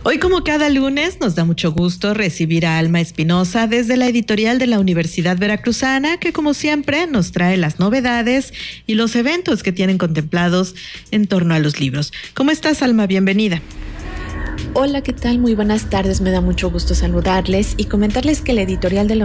Hoy, como cada lunes, nos da mucho gusto recibir a Alma Espinosa desde la editorial de la Universidad Veracruzana, que como siempre nos trae las novedades y los eventos que tienen contemplados en torno a los libros. ¿Cómo estás, Alma? Bienvenida. Hola, ¿qué tal? Muy buenas tardes. Me da mucho gusto saludarles y comentarles que la editorial de la